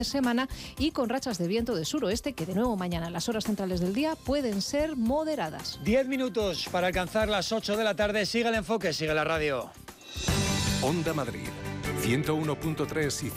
semana y con rachas de viento de suroeste que de nuevo mañana en las horas centrales del día pueden ser moderadas. 10 minutos para alcanzar las 8 de la tarde. Sigue el enfoque, sigue la radio. Onda Madrid, 101.3 y